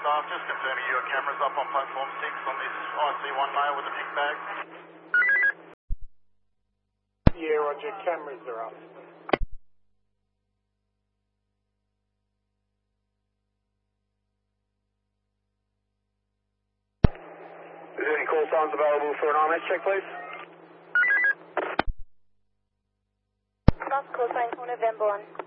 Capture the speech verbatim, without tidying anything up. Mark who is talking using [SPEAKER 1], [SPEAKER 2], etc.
[SPEAKER 1] staff, just confirming your cameras up on platform six on this I C one male with a pink bag.
[SPEAKER 2] Yeah, roger, cameras are up.
[SPEAKER 3] Is there any call signs available for an R M S check, please?
[SPEAKER 4] Cross call sign for November one.